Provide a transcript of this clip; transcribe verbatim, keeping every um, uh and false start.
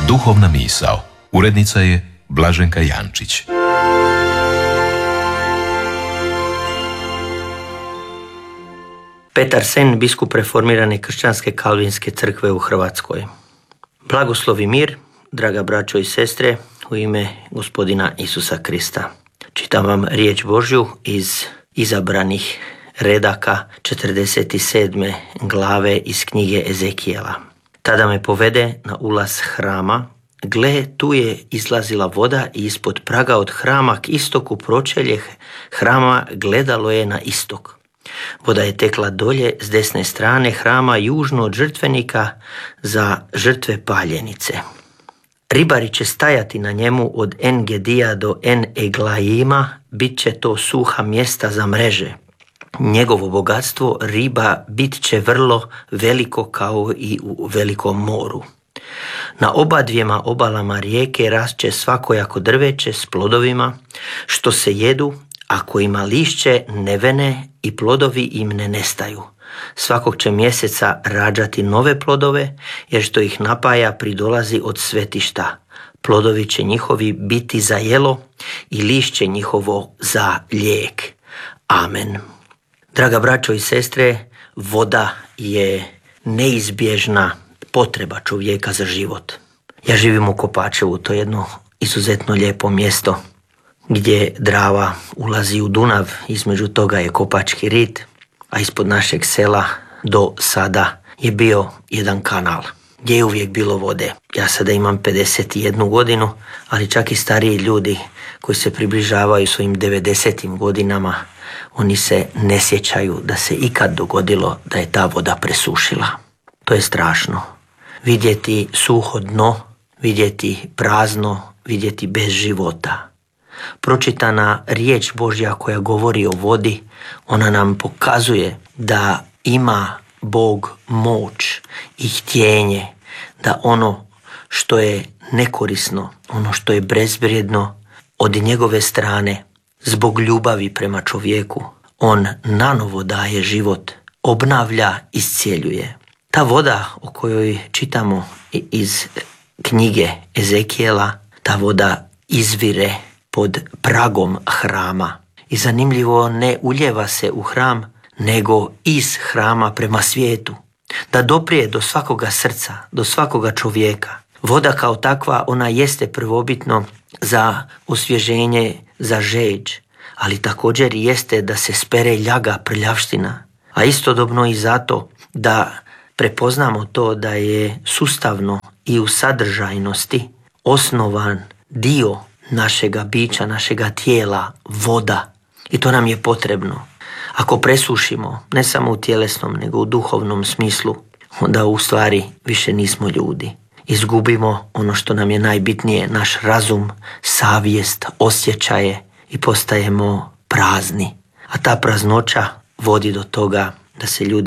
Duhovna misao. Urednica je Blaženka Jančić. Petar Sen, biskup reformirane kršćanske kalvinske crkve u Hrvatskoj. Blagoslov i mir, draga braćo i sestre, u ime Gospodina Isusa Krista. Čitam vam riječ Božju iz izabranih redaka četrdeset sedme glave iz knjige Ezekijela. Tada me povede na ulaz hrama. Gle, tu je izlazila voda i ispod praga od hrama k istoku pročelje hrama gledalo je na istok. Voda je tekla dolje s desne strane hrama južno od žrtvenika za žrtve paljenice. Ribari će stajati na njemu od En Gedija do En Eglaima, bit će to suha mjesta za mreže. Njegovo bogatstvo riba bit će vrlo veliko kao i u velikom moru. Na oba dvijema obalama rijeke rasće svakojako drveće s plodovima, što se jedu, a kojima lišće ne vene i plodovi im ne nestaju. Svakog će mjeseca rađati nove plodove, jer što ih napaja pridolazi od svetišta. Plodovi će njihovi biti za jelo i lišće njihovo za lijek. Amen. Draga braćo i sestre, voda je neizbježna potreba čovjeka za život. Ja živim u Kopačevu, to je jedno izuzetno lijepo mjesto gdje Drava ulazi u Dunav, između toga je Kopački rit, a ispod našeg sela do sada je bio jedan kanal gdje je uvijek bilo vode. Ja sada imam pedeset jednu godinu, ali čak i stariji ljudi koji se približavaju svojim devedesetim godinama, oni se ne sjećaju da se ikad dogodilo da je ta voda presušila. To je strašno. Vidjeti suho dno, vidjeti prazno, vidjeti bez života. Pročitana riječ Božja koja govori o vodi, ona nam pokazuje da ima Bog moć i htjenje da ono što je nekorisno, ono što je bezvrijedno od njegove strane, zbog ljubavi prema čovjeku, on nanovo daje život, obnavlja, iscijeljuje. Ta voda o kojoj čitamo iz knjige Ezekijela, ta voda izvire pod pragom hrama. I zanimljivo, ne uljeva se u hram, nego iz hrama prema svijetu. Da doprije do svakoga srca, do svakoga čovjeka. Voda kao takva, ona jeste prvobitno za osvježenje, za žeđ, ali također jeste da se spere ljaga, prljavština. A istodobno i zato da prepoznamo to da je sustavno i u sadržajnosti osnovan dio našega bića, našega tijela, voda. I to nam je potrebno. Ako presušimo, ne samo u tjelesnom, nego u duhovnom smislu, onda u stvari više nismo ljudi. Izgubimo ono što nam je najbitnije, naš razum, savjest, osjećaje i postajemo prazni. A ta praznoća vodi do toga da se ljudi